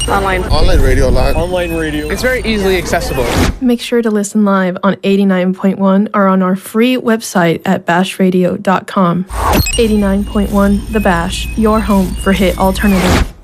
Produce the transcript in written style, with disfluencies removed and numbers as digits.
Online. Online radio live. Online radio. It's very easily accessible. Make sure to listen live on 89.1 or on our free website at bashradio.com. 89.1 The Bash, your home for hit alternative.